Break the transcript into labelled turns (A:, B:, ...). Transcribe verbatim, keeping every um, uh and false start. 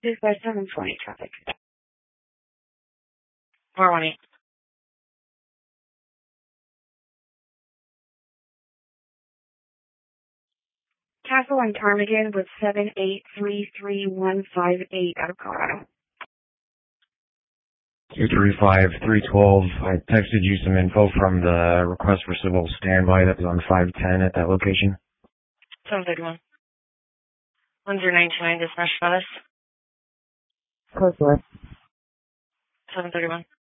A: two five seven twenty traffic.
B: four one eight.
A: Castle and Ptarmigan with seven eight three three one five eight out of Colorado.
C: two three five three one two. I texted you some info from the request for civil standby that was on five ten at that location.
B: seven thirty-one. one zero nine two nine, dispatch status.
A: Close door.
B: seven thirty-one.